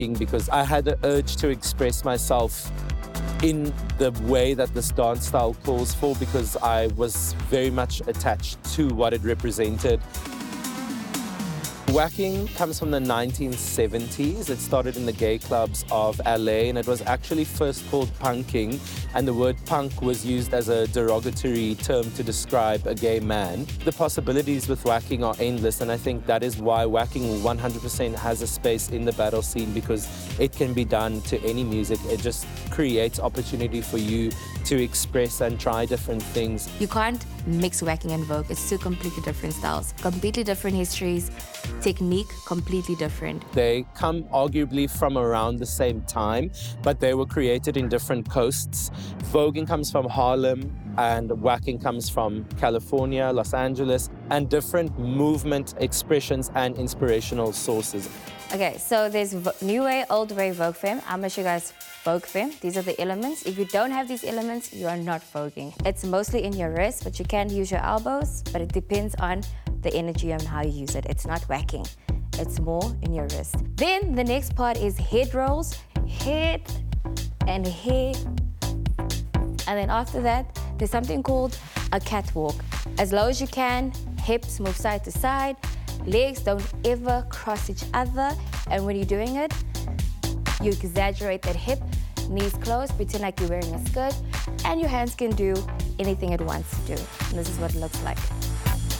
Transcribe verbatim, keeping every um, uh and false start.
whacking because I had the urge to express myself in the way that this dance style calls for, because I was very much attached to what it represented. Whacking comes from the nineteen seventies. It started in the gay clubs of L A, and it was actually first called punking, and the word punk was used as a derogatory term to describe a gay man. The possibilities with whacking are endless, and I think that is why whacking one hundred percent has a space in the battle scene, because it can be done to any music. It just creates opportunity for you to express and try different things. You can't mix whacking and Vogue. It's two completely different styles, completely different histories, technique completely different. They come arguably from around the same time, but they were created in different coasts. Voguing comes from Harlem, and whacking comes from California, Los Angeles, and different movement expressions and inspirational sources. Okay, so there's new way, old way, Vogue femme. I'm gonna show you guys Vogue femme. These are the elements. If you don't have these elements, you are not voguing. It's mostly in your wrist, but you can use your elbows, but it depends on the energy and how you use it. It's not whacking. It's more in your wrist. Then the next part is head rolls, head and head. And then after that, there's something called a catwalk. As low as you can, hips move side to side, legs don't ever cross each other. And when you're doing it, you exaggerate that hip, knees closed, pretend like you're wearing a skirt, and your hands can do anything it wants to do. And this is what it looks like.